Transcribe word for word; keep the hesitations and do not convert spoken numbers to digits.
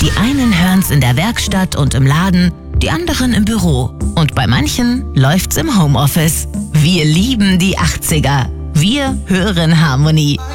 Die einen hören's in der Werkstatt und im Laden, die anderen im Büro. Und bei manchen läuft's im Homeoffice. Wir lieben die achtziger. Wir hören Harmony.